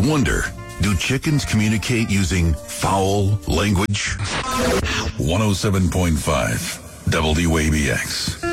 wonder, do chickens communicate using foul language? 107.5 WABX.